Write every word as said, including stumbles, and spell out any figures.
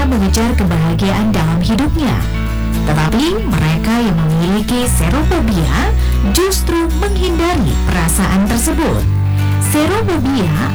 mengejar kebahagiaan dalam hidupnya. Tetapi mereka yang memiliki serophobia justru menghindari perasaan tersebut. Serophobia